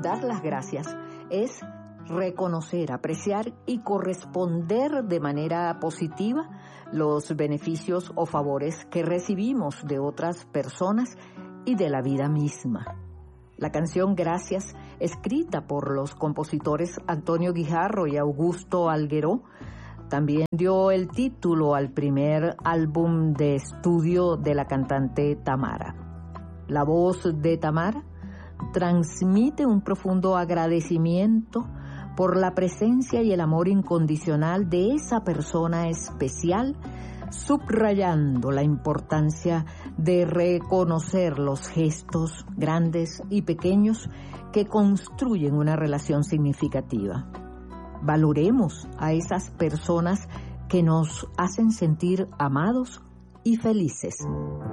Dar las gracias es reconocer, apreciar y corresponder de manera positiva los beneficios o favores que recibimos de otras personas y de la vida misma. La canción Gracias, escrita por los compositores Antonio Guijarro y Augusto Algueró, también dio el título al primer álbum de estudio de la cantante Tamara. La voz de Tamara transmite un profundo agradecimiento por la presencia y el amor incondicional de esa persona especial, subrayando la importancia de reconocer los gestos grandes y pequeños que construyen una relación significativa. Valoremos a esas personas que nos hacen sentir amados y felices.